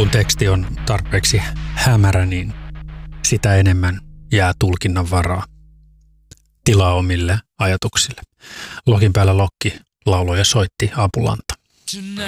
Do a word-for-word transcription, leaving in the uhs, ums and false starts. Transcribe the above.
kun teksti on tarpeeksi hämärä, niin sitä enemmän jää tulkinnan varaa, tilaa omille ajatuksille. Lokin päällä lokki lauloi ja soitti Apulanta.